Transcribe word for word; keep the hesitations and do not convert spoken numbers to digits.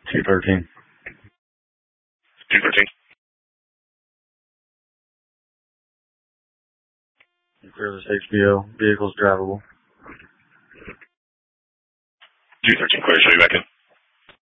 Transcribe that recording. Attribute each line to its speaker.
Speaker 1: two thirteen.
Speaker 2: two thirteen.
Speaker 1: Fearless H B O. Vehicle's drivable.
Speaker 2: two thirteen, clear. Show you back in.